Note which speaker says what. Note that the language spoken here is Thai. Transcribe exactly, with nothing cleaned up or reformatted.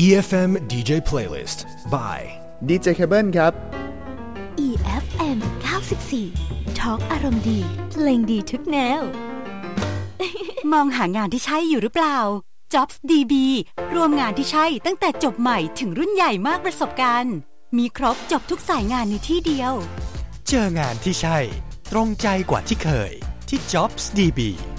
Speaker 1: อี เอฟ เอ็ม ดี เจ Playlist by
Speaker 2: ดี เจ Cable ครับ
Speaker 3: อี เอฟ เอ็ม เก้าสิบสี่ Talk อารมณ์ดีเพลงดีทุกแนว
Speaker 4: มองหางานที่ใช่อยู่หรือเปล่า Jobs ดี บี รวมงานที่ใช่ตั้งแต่จบใหม่ถึงรุ่นใหญ่มากประสบการณ์มีครบจบทุกสายงานในที่เดียว
Speaker 5: เจองานที่ใช่ตรงใจกว่าที่เคยที่ Jobs ดี บี